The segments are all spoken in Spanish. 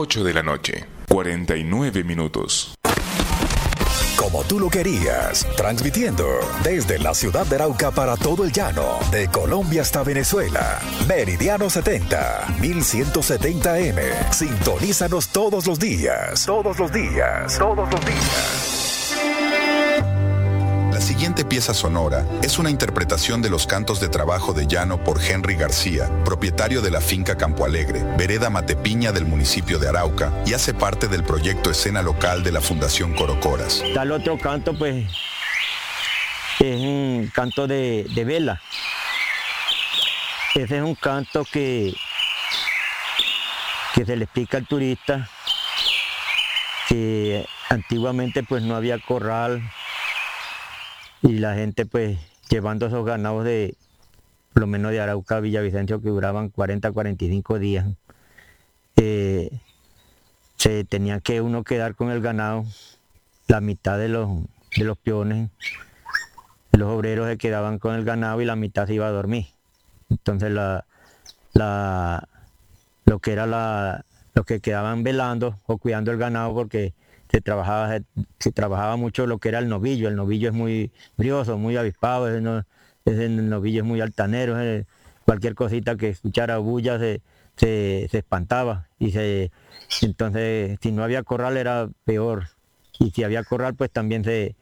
8 de la noche, 49 minutos. Como tú lo querías, transmitiendo desde la ciudad de Arauca para todo el llano, de Colombia hasta Venezuela. Meridiano 70, 1170M. Sintonízanos todos los días. Todos los días. Todos los días. La siguiente pieza sonora es una interpretación de los cantos de trabajo de llano por Henry García, propietario de la finca Campo Alegre, vereda Matepiña del municipio de Arauca, y hace parte del proyecto Escena Local de la Fundación Corocoras. Tal otro canto, pues, es un canto de vela. Ese es un canto que se le explica al turista que antiguamente pues no había corral, y la gente pues llevando esos ganados de, por lo menos de Arauca a Villavicencio, que duraban 40, 45 días, se tenía que uno quedar con el ganado, la mitad de los peones, los obreros se quedaban con el ganado y la mitad se iba a dormir. Entonces los que quedaban velando o cuidando el ganado, porque se trabajaba mucho lo que era el novillo. El novillo es muy brioso, muy avispado, el novillo es muy altanero, cualquier cosita que escuchara bulla se espantaba. Entonces, si no había corral era peor. Y si había corral, pues también se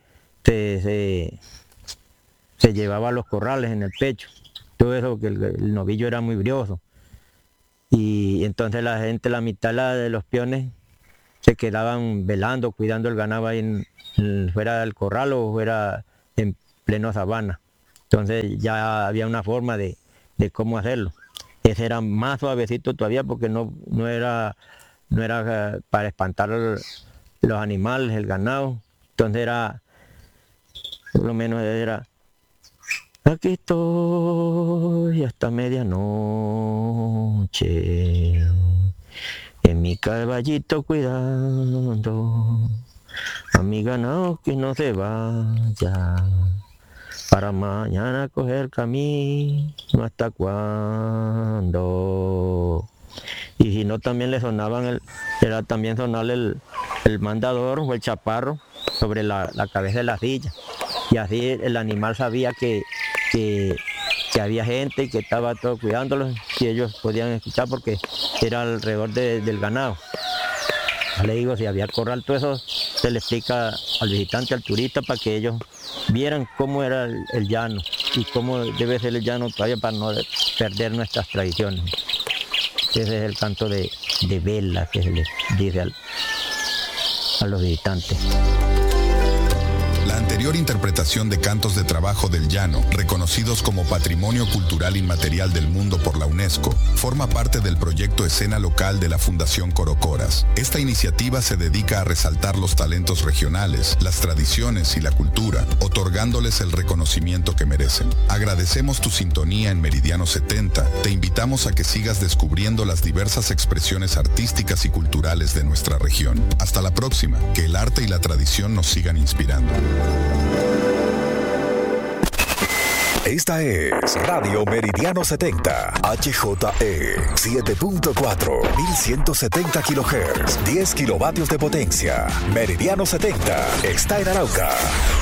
llevaba los corrales en el pecho. Todo eso, que el novillo era muy brioso. Y entonces la gente, la mitad de los peones, se quedaban velando, cuidando el ganado ahí fuera del corral o fuera en pleno sabana. Entonces ya había una forma de cómo hacerlo. Ese era más suavecito todavía, porque no era para espantar los animales, el ganado. Entonces era, por lo menos era: aquí estoy hasta medianoche, en mi caballito cuidando a mi ganado que no se vaya, para mañana coger camino hasta cuándo. Y si no, también le sonaban era también sonarle el mandador o el chaparro sobre la cabeza de la silla. Y así el animal sabía que había gente y que estaba todo cuidándolos, y ellos podían escuchar porque era alrededor del ganado. Le digo, si había corral, todo eso se le explica al visitante, al turista, para que ellos vieran cómo era el llano y cómo debe ser el llano todavía, para no perder nuestras tradiciones. Ese es el canto de vela que se les dice a los visitantes. La anterior interpretación de cantos de trabajo del llano, reconocidos como Patrimonio Cultural Inmaterial del Mundo por la UNESCO, forma parte del proyecto Escena Local de la Fundación Corocoras. Esta iniciativa se dedica a resaltar los talentos regionales, las tradiciones y la cultura, otorgándoles el reconocimiento que merecen. Agradecemos tu sintonía en Meridiano 70. Te invitamos a que sigas descubriendo las diversas expresiones artísticas y culturales de nuestra región. Hasta la próxima, que el arte y la tradición nos sigan inspirando. Esta es Radio Meridiano 70, HJE 7.4, 1170 kHz, 10 kilovatios de potencia. Meridiano 70 está en Arauca.